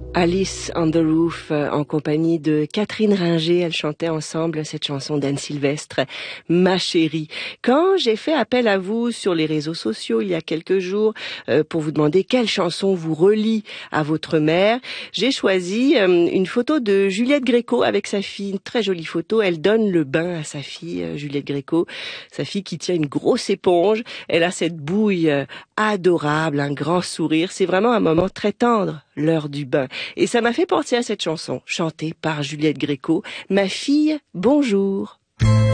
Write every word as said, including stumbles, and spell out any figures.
Alice on the Roof, en compagnie de Catherine Ringer. Elles chantaient ensemble cette chanson d'Anne Sylvestre, Ma chérie. Quand j'ai fait appel à vous sur les réseaux sociaux il y a quelques jours euh, pour vous demander quelle chanson vous relie à votre mère, j'ai choisi euh, une photo de Juliette Gréco avec sa fille, une très jolie photo. Elle donne le bain à sa fille, euh, Juliette Gréco, sa fille qui tient une grosse éponge. Elle a cette bouille euh, adorable, un grand sourire. C'est vraiment un moment très tendre, l'heure du bain. Et ça m'a fait penser à cette chanson, chantée par Juliette Gréco, Ma fille, bonjour.